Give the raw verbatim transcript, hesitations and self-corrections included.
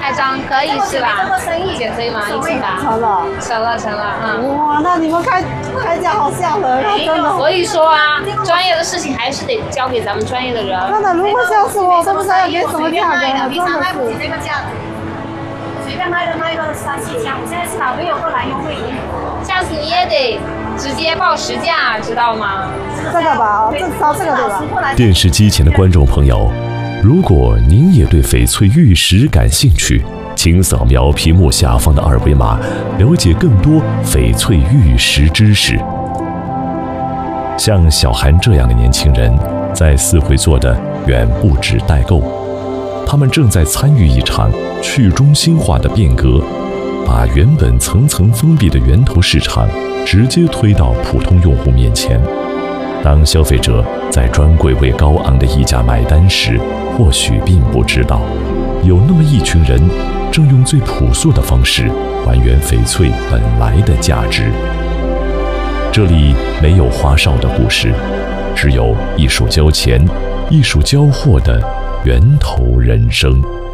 拍张可以是吧？减肥吗？一起吧。 成了， 成了，成了，嗯。 哇，那你们开开价好吓人啊，真的。 所以说啊，专业的事情还是得交给咱们专业的人。 真的，如果像是我，都不知道要给什么价格了，真的是。 这个价格，随便卖的卖个三四千，我现在是老朋友过来优惠你。 下次你也得直接报实价，知道吗？ 这个吧，这招这个对吧？ 电视机前的观众朋友，如果您也对翡翠玉石感兴趣，请扫描屏幕下方的二维码，了解更多翡翠玉石知识。像小韩这样的年轻人，在四会做的远不止代购，他们正在参与一场去中心化的变革，把原本层层封闭的源头市场直接推到普通用户面前。当消费者在专柜为高昂的溢价买单时，或许并不知道，有那么一群人正用最朴素的方式还原翡翠本来的价值。这里没有花哨的故事，只有艺术交钱、艺术交货的源头人生。